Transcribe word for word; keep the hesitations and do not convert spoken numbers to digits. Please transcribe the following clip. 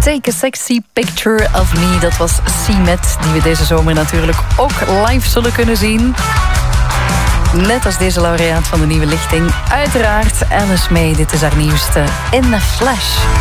Take a Sexy Picture of Me. Dat was C-Met, die we deze zomer natuurlijk ook live zullen kunnen zien. Net als deze laureaat van de nieuwe lichting. Uiteraard Alice May, dit is haar nieuwste In the Flash.